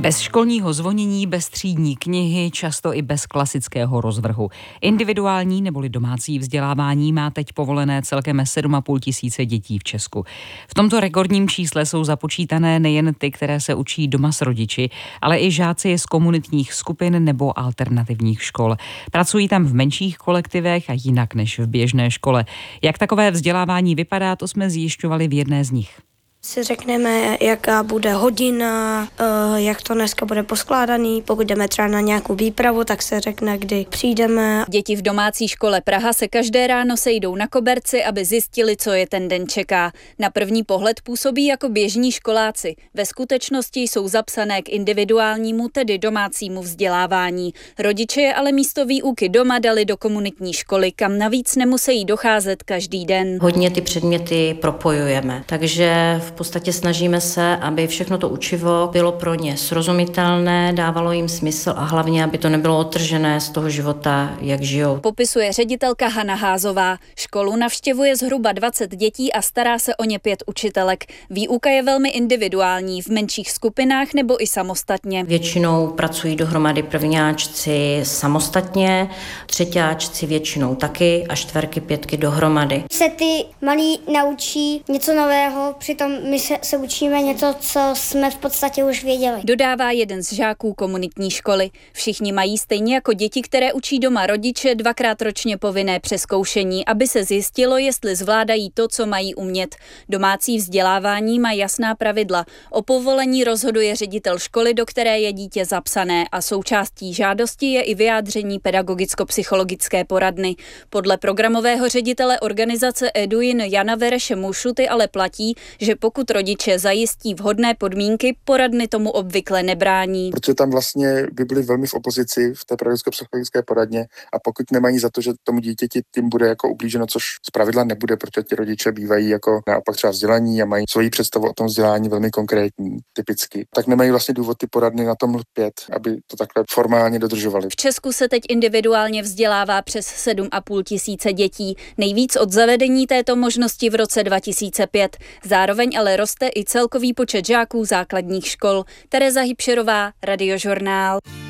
Bez školního zvonění, bez třídní knihy, často i bez klasického rozvrhu. Individuální neboli domácí vzdělávání má teď povolené celkem 7,5 tisíce dětí v Česku. V tomto rekordním čísle jsou započítané nejen ty, které se učí doma s rodiči, ale i žáci z komunitních skupin nebo alternativních škol. Pracují tam v menších kolektivech a jinak než v běžné škole. Jak takové vzdělávání vypadá, to jsme zjišťovali v jedné z nich. Si řekneme, jaká bude hodina, jak to dneska bude poskládaný. Pokud jdeme třeba na nějakou výpravu, tak se řekne, kdy přijdeme. Děti v domácí škole Praha se každé ráno sejdou na koberci, aby zjistili, co je ten den čeká. Na první pohled působí jako běžní školáci. Ve skutečnosti jsou zapsané k individuálnímu, tedy domácímu vzdělávání. Rodiče je ale místo výuky doma dali do komunitní školy, kam navíc nemusí docházet každý den. Hodně ty předměty propojujeme, takže v podstatě snažíme se, aby všechno to učivo bylo pro ně srozumitelné, dávalo jim smysl a hlavně, aby to nebylo odtržené z toho života, jak žijou. Popisuje ředitelka Hana Házová. Školu navštěvuje zhruba 20 dětí a stará se o ně 5 učitelek. Výuka je velmi individuální, v menších skupinách nebo i samostatně. Většinou pracují dohromady prvňáčci samostatně, třeťáčci většinou taky a čtverky, pětky dohromady. Se ty malí naučí něco nového, přitom my se učíme něco, co jsme v podstatě už věděli. Dodává jeden z žáků komunitní školy. Všichni mají stejně jako děti, které učí doma rodiče, 2krát ročně povinné přezkoušení, aby se zjistilo, jestli zvládají to, co mají umět. Domácí vzdělávání má jasná pravidla. O povolení rozhoduje ředitel školy, do které je dítě zapsané, a součástí žádosti je i vyjádření pedagogicko-psychologické poradny. Podle programového ředitele organizace Eduin Jana Vereše Mušuty ale platí, že pokud rodiče zajistí vhodné podmínky, poradny tomu obvykle nebrání. Protože tam vlastně by byli velmi v opozici v té pedagogicko-psychologické poradně a pokud nemají za to, že tomu dítěti tím bude jako ublíženo, což zpravidla nebude, protože ti rodiče bývají jako naopak třeba vzdělaní a mají svoji představu o tom vzdělání velmi konkrétní, typicky, tak nemají vlastně důvod ty poradny na tom lpět, aby to takhle formálně dodržovali. V Česku se teď individuálně vzdělává přes 7,5 tisíce dětí, nejvíc od zavedení této možnosti v roce 2005. Zároveň ale roste i celkový počet žáků základních škol. Tereza Hybšerová, Radiožurnál.